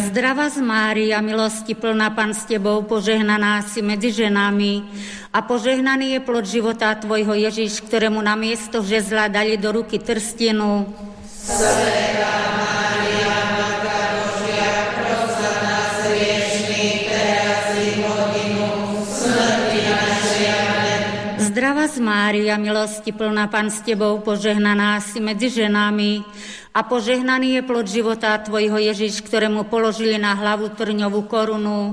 Zdravá Mária, milosti plná, Pán s Tebou, požehnaná si medzi ženami a požehnaný je plod života Tvojho Ježiš, ktorému namiesto žezla dali do ruky trstinu. Svätá Mária, Matka Božia, pros za nás hriešnych, teraz i v hodinu smrti našej. Amen. Zdravá Mária, milosti plná, Pán s Tebou, požehnaná si medzi ženami a požehnaný je plod života Tvojho Ježiš, ktorému položili na hlavu trňovú korunu.